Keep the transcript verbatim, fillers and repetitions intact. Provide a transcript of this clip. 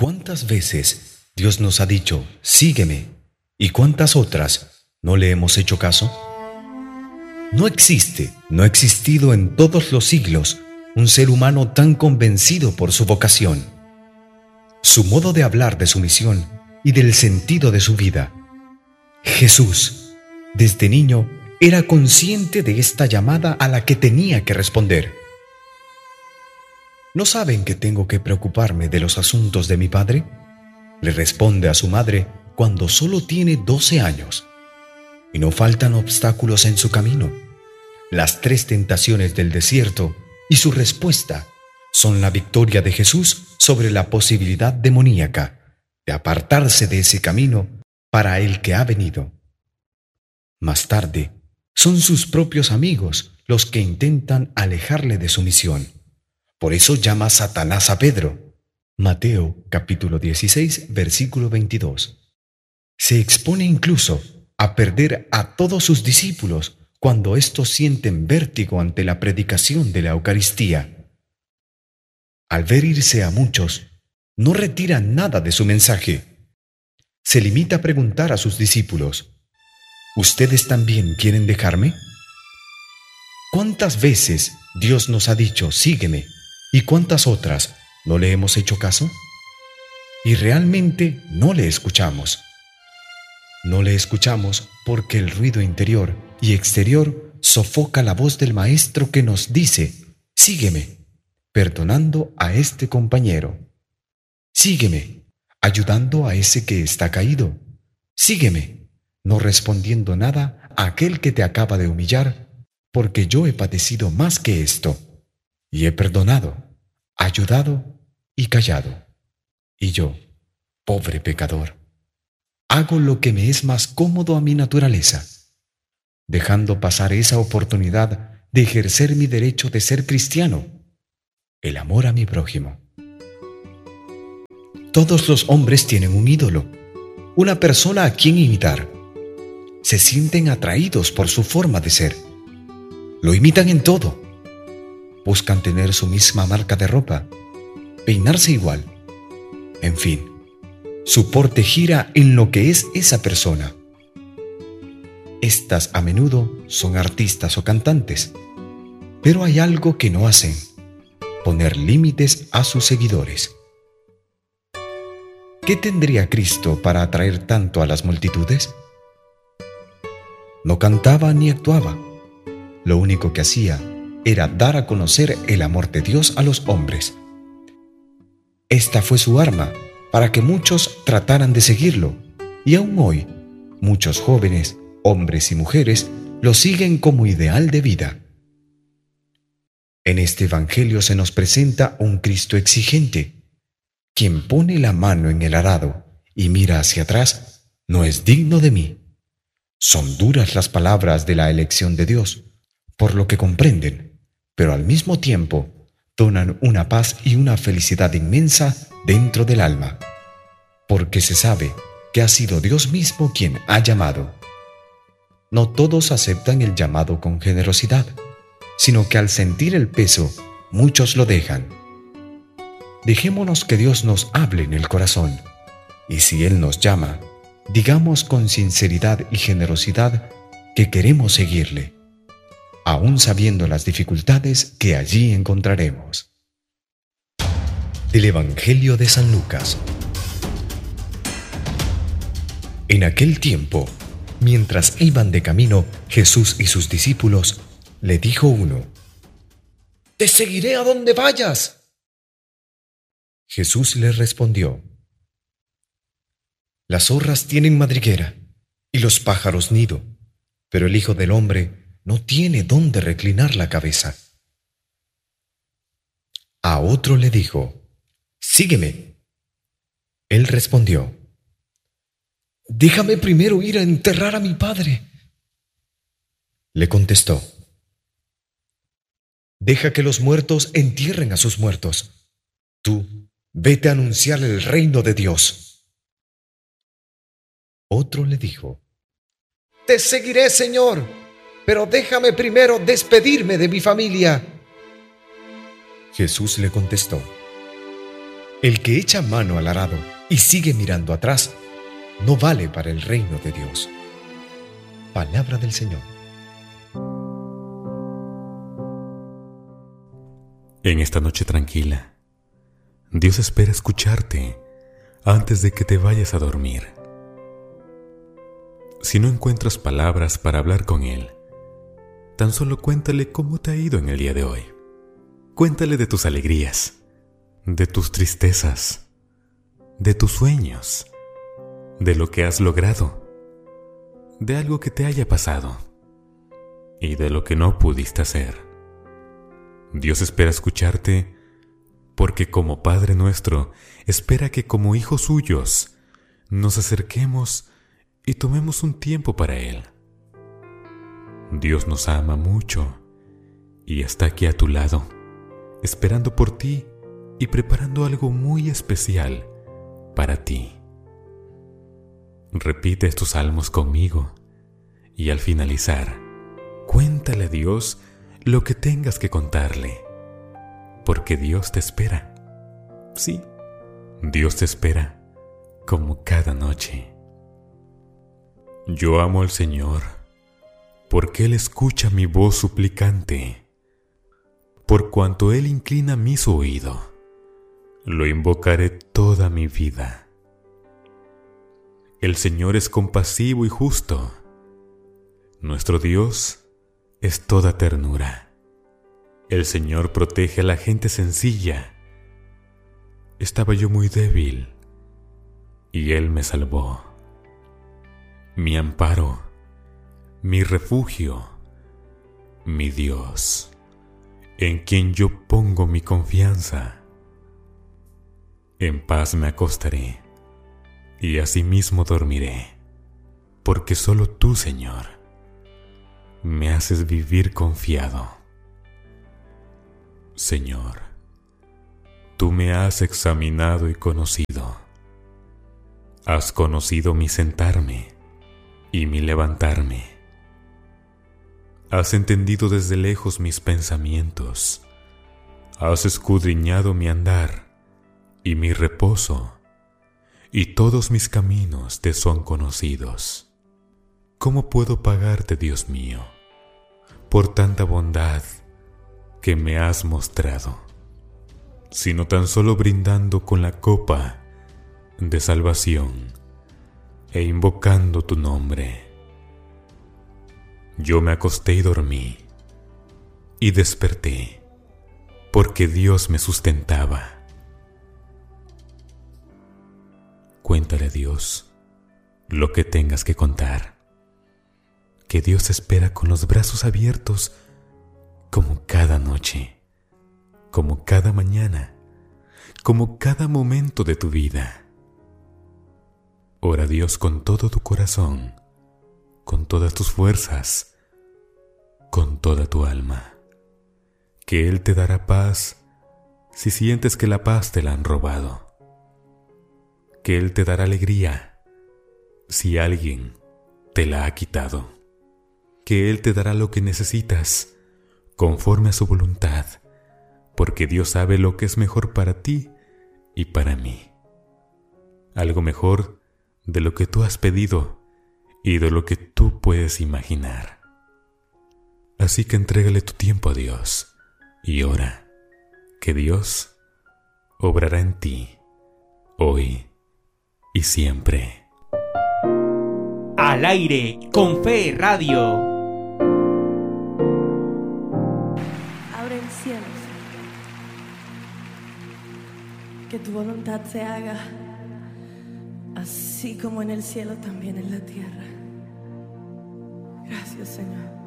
¿Cuántas veces Dios nos ha dicho, sígueme? ¿Y cuántas otras no le hemos hecho caso? No existe, no ha existido en todos los siglos un ser humano tan convencido por su vocación, su modo de hablar de su misión y del sentido de su vida. Jesús, desde niño, era consciente de esta llamada a la que tenía que responder. ¿No saben que tengo que preocuparme de los asuntos de mi padre?, le responde a su madre cuando solo tiene doce años. Y no faltan obstáculos en su camino. Las tres tentaciones del desierto y su respuesta son la victoria de Jesús sobre la posibilidad demoníaca de apartarse de ese camino para el que ha venido. Más tarde, son sus propios amigos los que intentan alejarle de su misión. Por eso llama Satanás a Pedro. Mateo capítulo dieciséis, versículo veintidós. Se expone incluso a perder a todos sus discípulos cuando éstos sienten vértigo ante la predicación de la Eucaristía. Al ver irse a muchos, no retira nada de su mensaje. Se limita a preguntar a sus discípulos, ¿ustedes también quieren dejarme? ¿Cuántas veces Dios nos ha dicho, sígueme? ¿Y cuántas otras no le hemos hecho caso? Y realmente no le escuchamos. No le escuchamos porque el ruido interior y exterior sofoca la voz del Maestro que nos dice, sígueme, perdonando a este compañero. Sígueme, ayudando a ese que está caído. Sígueme, no respondiendo nada a aquel que te acaba de humillar, porque yo he padecido más que esto, y he perdonado, ayudado y callado. Y yo, pobre pecador, hago lo que me es más cómodo a mi naturaleza, dejando pasar esa oportunidad de ejercer mi derecho de ser cristiano, el amor a mi prójimo. Todos los hombres tienen un ídolo, una persona a quien imitar. Se sienten atraídos por su forma de ser. Lo imitan en todo. Buscan tener su misma marca de ropa, peinarse igual. En fin, su porte gira en lo que es esa persona. Estas a menudo son artistas o cantantes, pero hay algo que no hacen: poner límites a sus seguidores. ¿Qué tendría Cristo para atraer tanto a las multitudes? No cantaba ni actuaba. Lo único que hacía era dar a conocer el amor de Dios a los hombres. Esta fue su arma para que muchos trataran de seguirlo, y aún hoy, muchos jóvenes, hombres y mujeres, lo siguen como ideal de vida. En este Evangelio se nos presenta un Cristo exigente. Quien pone la mano en el arado y mira hacia atrás no es digno de mí. Son duras las palabras de la elección de Dios, por lo que comprenden, pero al mismo tiempo donan una paz y una felicidad inmensa dentro del alma, porque se sabe que ha sido Dios mismo quien ha llamado. No todos aceptan el llamado con generosidad, sino que al sentir el peso, muchos lo dejan. Dejémonos que Dios nos hable en el corazón, y si Él nos llama, digamos con sinceridad y generosidad que queremos seguirle, aún sabiendo las dificultades que allí encontraremos. Del Evangelio de San Lucas. En aquel tiempo, mientras iban de camino Jesús y sus discípulos, le dijo uno: «Te seguiré a donde vayas». Jesús les respondió: «Las zorras tienen madriguera y los pájaros nido, pero el Hijo del Hombre no tiene dónde reclinar la cabeza». A otro le dijo: «Sígueme». Él respondió: «Déjame primero ir a enterrar a mi padre». Le contestó: «Deja que los muertos entierren a sus muertos. Tú, vete a anunciar el reino de Dios». Otro le dijo: «Te seguiré, Señor, pero déjame primero despedirme de mi familia». Jesús le contestó: El que echa mano al arado y sigue mirando atrás, no vale para el reino de Dios. Palabra del Señor. En esta noche tranquila, Dios espera escucharte antes de que te vayas a dormir. Si no encuentras palabras para hablar con Él, tan solo cuéntale cómo te ha ido en el día de hoy. Cuéntale de tus alegrías, de tus tristezas, de tus sueños, de lo que has logrado, de algo que te haya pasado y de lo que no pudiste hacer. Dios espera escucharte porque como Padre nuestro espera que como hijos suyos nos acerquemos y tomemos un tiempo para Él. Dios nos ama mucho y está aquí a tu lado, esperando por ti y preparando algo muy especial para ti. Repite estos salmos conmigo y al finalizar, cuéntale a Dios lo que tengas que contarle, porque Dios te espera. Sí, Dios te espera como cada noche. Yo amo al Señor, porque Él escucha mi voz suplicante. Por cuanto Él inclina mi oído, lo invocaré toda mi vida. El Señor es compasivo y justo. Nuestro Dios es toda ternura. El Señor protege a la gente sencilla. Estaba yo muy débil, y Él me salvó. Mi amparo, mi refugio, mi Dios, en quien yo pongo mi confianza. En paz me acostaré, y asimismo dormiré, porque solo tú, Señor, me haces vivir confiado. Señor, tú me has examinado y conocido. Has conocido mi sentarme y mi levantarme. Has entendido desde lejos mis pensamientos. Has escudriñado mi andar y mi reposo, y todos mis caminos te son conocidos. ¿Cómo puedo pagarte, Dios mío, por tanta bondad que me has mostrado, sino tan solo brindando con la copa de salvación e invocando tu nombre? Yo me acosté y dormí, y desperté, porque Dios me sustentaba. Cuéntale a Dios lo que tengas que contar, que Dios espera con los brazos abiertos como cada noche, como cada mañana, como cada momento de tu vida. Ora a Dios con todo tu corazón, con todas tus fuerzas, con toda tu alma, que Él te dará paz si sientes que la paz te la han robado, que Él te dará alegría si alguien te la ha quitado, que Él te dará lo que necesitas conforme a su voluntad, porque Dios sabe lo que es mejor para ti y para mí. Algo mejor de lo que tú has pedido y de lo que tú puedes imaginar. Así que entrégale tu tiempo a Dios y ora que Dios obrará en ti hoy y siempre. Al aire con Fe Radio. Que tu voluntad se haga así como en el cielo, también en la tierra. Gracias, Señor.